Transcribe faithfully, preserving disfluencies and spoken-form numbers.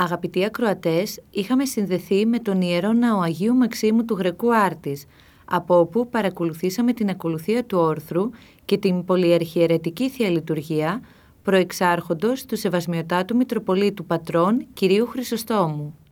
Αγαπητοί ακροατές, είχαμε συνδεθεί με τον Ιερό Ναό Αγίου Μαξίμου του Γρεκού Άρτης, από όπου παρακολουθήσαμε την ακολουθία του όρθρου και την πολυαρχιερετική Θεία Λειτουργία προεξάρχοντος του Σεβασμιωτάτου Μητροπολίτου Πατρών Κυρίου Χρυσοστόμου.